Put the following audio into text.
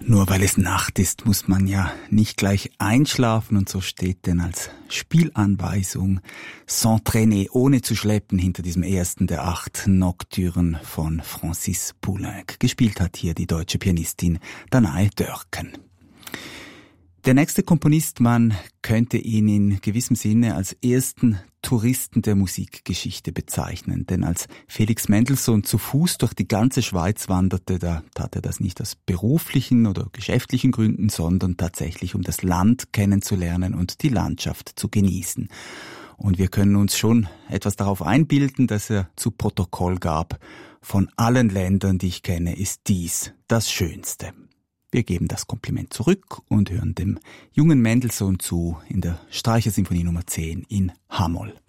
Nur weil es Nacht ist, muss man ja nicht gleich einschlafen, und so steht denn als Spielanweisung S'entraîner, ohne zu schleppen, hinter diesem ersten der 8 Nocturnen von Francis Poulenc. Gespielt hat hier die deutsche Pianistin Danae Dörken. Der nächste Komponist, man könnte ihn in gewissem Sinne als ersten Touristen der Musikgeschichte bezeichnen. Denn als Felix Mendelssohn zu Fuß durch die ganze Schweiz wanderte, da tat er das nicht aus beruflichen oder geschäftlichen Gründen, sondern tatsächlich, um das Land kennenzulernen und die Landschaft zu genießen. Und wir können uns schon etwas darauf einbilden, dass er zu Protokoll gab: von allen Ländern, die ich kenne, ist dies das Schönste. Wir geben das Kompliment zurück und hören dem jungen Mendelssohn zu in der Streichersymphonie Nummer 10 in H-Moll.